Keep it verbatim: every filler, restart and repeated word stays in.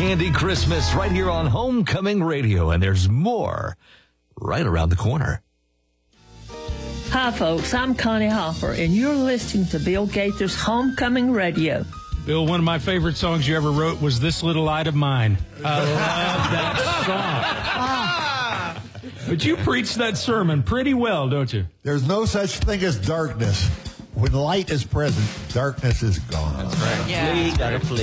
Candy Christmas right here on Homecoming Radio, and there's more right around the corner. Hi, folks. I'm Connie Hopper, and you're listening to Bill Gaither's Homecoming Radio. Bill, one of my favorite songs you ever wrote was This Little Light of Mine. I love that song. But you preach that sermon pretty well, don't you? There's no such thing as darkness. When light is present, darkness is gone. That's right. Yeah. We gotta flee.